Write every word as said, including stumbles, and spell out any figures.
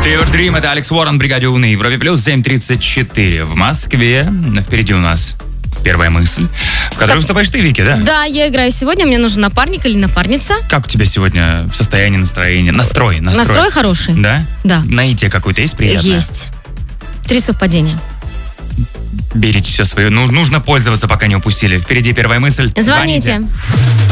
Fever Dream, это Алекс Уоррен, бригаде У на Европе плюс, семь тридцать четыре в Москве. Впереди у нас первая мысль, в которой выступаешь ты, Вики, да? Да, я играю сегодня, мне нужен напарник или напарница. Как у тебя сегодня состояние, настроение? Настрой, настрой. Настрой хороший. Да? Да. Наитие какое-то есть приятное? Есть. Три совпадения. Берите все свое. Ну, нужно пользоваться, пока не упустили. Впереди первая мысль. Звоните.